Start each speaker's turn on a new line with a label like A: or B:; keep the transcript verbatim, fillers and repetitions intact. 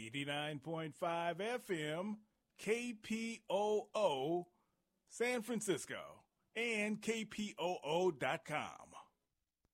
A: eighty-nine point five F M, K P O O, San Francisco, and K P O O dot com.